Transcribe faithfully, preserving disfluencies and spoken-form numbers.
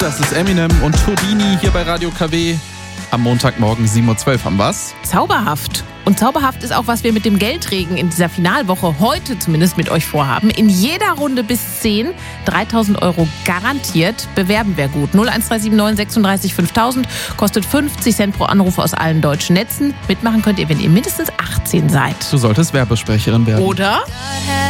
das ist Eminem und Turbini hier bei Radio K W. Am Montagmorgen sieben Uhr zwölf haben wir's. Zauberhaft. Und zauberhaft ist auch, was wir mit dem Geldregen in dieser Finalwoche heute zumindest mit euch vorhaben. In jeder Runde bis zehn, dreitausend Euro garantiert. Bewerben wäre gut. null eins drei sieben neun sechsunddreißig fünftausend kostet fünfzig Cent pro Anruf aus allen deutschen Netzen. Mitmachen könnt ihr, wenn ihr mindestens achtzehn seid. Du solltest Werbesprecherin werden. Oder?